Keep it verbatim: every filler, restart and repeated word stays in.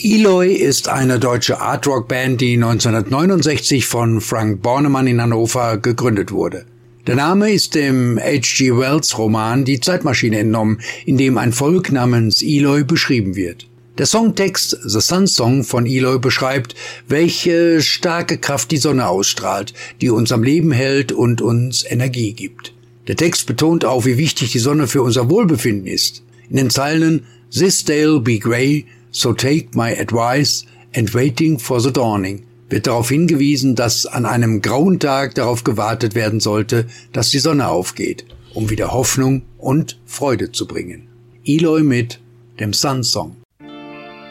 Eloy ist eine deutsche Art-Rock-Band, die neunzehnhundertneunundsechzig von Frank Bornemann in Hannover gegründet wurde. Der Name ist dem H G Wells Roman Die Zeitmaschine entnommen, in dem ein Volk namens Eloy beschrieben wird. Der Songtext The Sun Song von Eloy beschreibt, welche starke Kraft die Sonne ausstrahlt, die uns am Leben hält und uns Energie gibt. Der Text betont auch, wie wichtig die Sonne für unser Wohlbefinden ist. In den Zeilen This day'll be grey, so take my advice and waiting for the dawning wird darauf hingewiesen, dass an einem grauen Tag darauf gewartet werden sollte, dass die Sonne aufgeht, um wieder Hoffnung und Freude zu bringen. Eloy mit dem Sun Song.